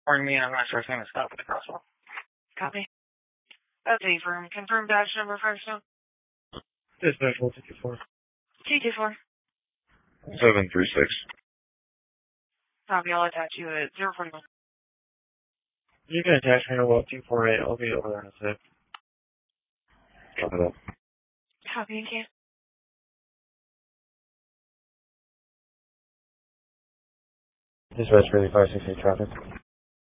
Warn me, I'm not sure it's going to stop at the crosswalk. Copy. Okay, firm. Confirm dash number Firestone. Dispatch 154. 224. 736. Copy, I'll attach you at 041. You can attach me to Well 248. I'll be over there in a sec. Copy that. Copy and can. Dispatch 3568 traffic.